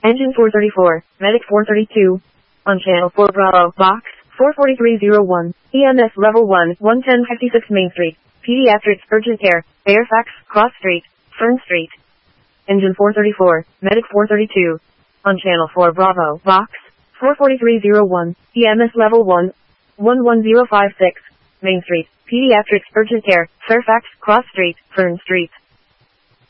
Engine 434, Medic 432. On Channel 4 Bravo, Box 44301, EMS Level 1, 11056 Main Street, Pediatrics Urgent Care, Fairfax, Cross Street, Fern Street. Engine 434, Medic 432. On Channel 4 Bravo, Box 44301, EMS Level 1, 11056, Main Street, Pediatrics Urgent Care, Fairfax, Cross Street, Fern Street.